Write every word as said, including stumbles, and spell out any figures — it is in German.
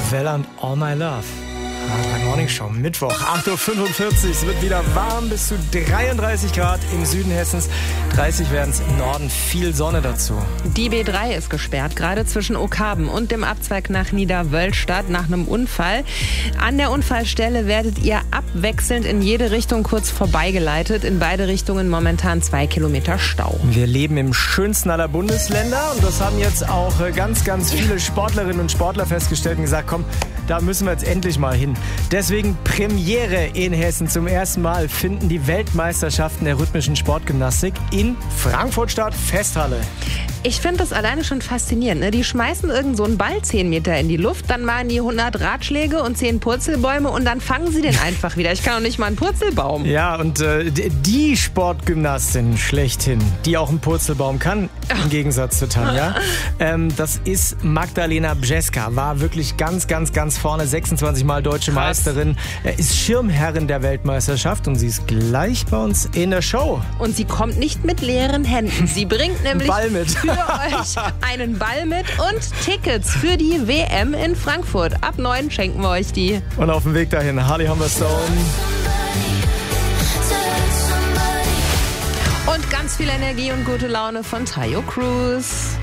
Vella und All My Love. Ah, Morning Show, Mittwoch, acht Uhr fünfundvierzig. Es wird wieder warm, bis zu dreiunddreißig Grad im Süden Hessens. dreißig werden es im Norden, viel Sonne dazu. Die B drei ist gesperrt, gerade zwischen Okarben und dem Abzweig nach Niederwöllstadt nach einem Unfall. An der Unfallstelle werdet ihr abwechselnd in jede Richtung kurz vorbeigeleitet. In beide Richtungen momentan zwei Kilometer Stau. Wir leben im schönsten aller Bundesländer und das haben jetzt auch ganz, ganz viele Sportlerinnen und Sportler festgestellt und gesagt, komm, da müssen wir jetzt endlich mal hin. Deswegen Premiere in Hessen. Zum ersten Mal finden die Weltmeisterschaften der rhythmischen Sportgymnastik in Frankfurt statt. Festhalle. Ich finde das alleine schon faszinierend. Ne? Die schmeißen irgend so einen Ball zehn Meter in die Luft, dann machen die hundert Ratschläge und zehn Purzelbäume und dann fangen sie den einfach wieder. Ich kann doch nicht mal einen Purzelbaum. Ja, und äh, die Sportgymnastin schlechthin, die auch einen Purzelbaum kann, im Gegensatz zu Tanja, ähm, das ist Magdalena Brzeska. War wirklich ganz, ganz, ganz vorne. sechsundzwanzig Mal deutsche Krass. Meisterin. Er ist Schirmherrin der Weltmeisterschaft und sie ist gleich bei uns in der Show. Und sie kommt nicht mit leeren Händen. Sie bringt nämlich Ball mit. für euch einen Ball mit und Tickets für die W M in Frankfurt. Ab neun schenken wir euch die. Und auf dem Weg dahin, Harley Humberstone. Und ganz viel Energie und gute Laune von Tayo Cruz.